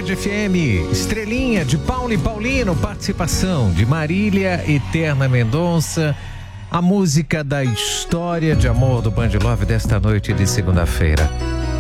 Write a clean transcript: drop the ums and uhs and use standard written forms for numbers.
Band FM, Estrelinha de Paulo e Paulino, participação de Marília Eterna Mendonça, a música da história de amor do Band Love desta noite de segunda-feira.